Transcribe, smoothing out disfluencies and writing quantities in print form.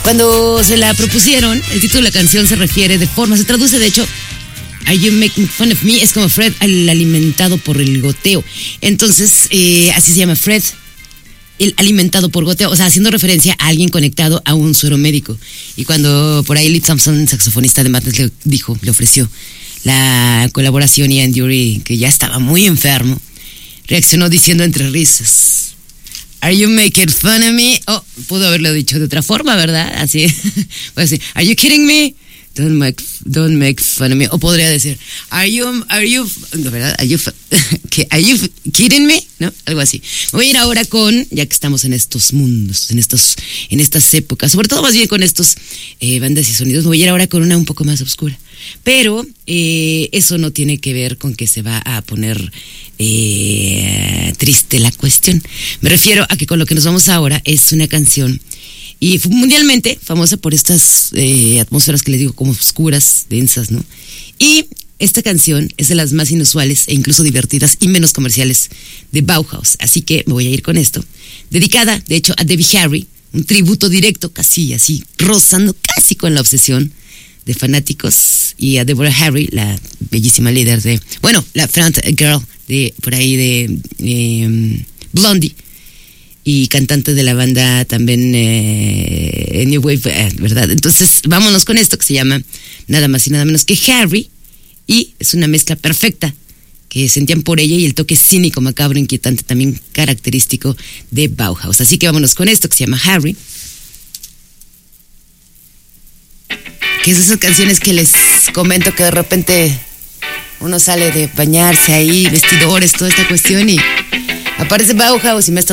Cuando se la propusieron, el título de la canción se traduce de hecho, Are You Making Fun of Me? Es como Fred, el alimentado por el goteo. Entonces, así se llama Fred, el alimentado por goteo, o sea, haciendo referencia a alguien conectado a un suero médico. Y cuando por ahí Lee Thompson, saxofonista de Madness, le ofreció la colaboración, y Andy Dury, que ya estaba muy enfermo, reaccionó diciendo entre risas, Are you making fun of me? Oh, pudo haberlo dicho de otra forma, ¿verdad? Así, pues así, Are you kidding me? Don't make fun of me. O podría decir, Are you, no, ¿verdad? Are you kidding me? ¿No? Algo así. Me voy a ir ahora con, ya que estamos en estos mundos, en estas épocas, sobre todo más bien con estos bandas y sonidos, me voy a ir ahora con una un poco más oscura. Pero eso no tiene que ver con que se va a poner triste la cuestión. Me refiero a que con lo que nos vamos ahora es una canción y mundialmente famosa por estas atmósferas que les digo como oscuras, densas, ¿no? Y esta canción es de las más inusuales e incluso divertidas y menos comerciales de Bauhaus. Así que me voy a ir con esto. Dedicada, de hecho, a Debbie Harry, un tributo directo, casi así, rozando casi con la obsesión de fanáticos, y a Deborah Harry, la bellísima líder de, bueno, la front girl de por ahí de Blondie, y cantante de la banda también New Wave, ¿verdad? Entonces, vámonos con esto que se llama nada más y nada menos que Harry, y es una mezcla perfecta que sentían por ella y el toque cínico, macabro, inquietante, también característico de Bauhaus. Así que vámonos con esto que se llama Harry, que es esas canciones que les comento que de repente uno sale de bañarse ahí, vestidores, toda esta cuestión, y aparece Bauhaus y me está